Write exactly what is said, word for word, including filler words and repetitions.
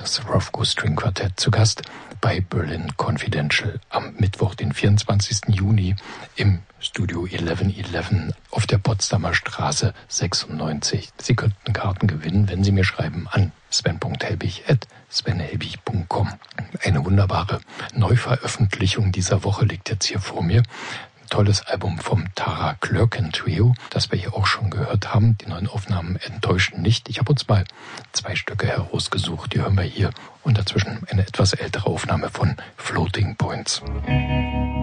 das Rothko String Quartett, zu Gast bei Berlin Confidential am Mittwoch, den vierundzwanzigsten Juni im Studio elf elf auf der Potsdamer Straße sechsundneunzig. Sie könnten Karten gewinnen, wenn Sie mir schreiben an sven punkt helbig at sven helbig punkt com. Eine wunderbare Neuveröffentlichung dieser Woche liegt jetzt hier vor mir. Tolles Album vom Tara Klörken Trio, das wir hier auch schon gehört haben. Die neuen Aufnahmen enttäuschen nicht. Ich habe uns mal zwei Stücke herausgesucht, die hören wir hier. Und dazwischen eine etwas ältere Aufnahme von Floating Points.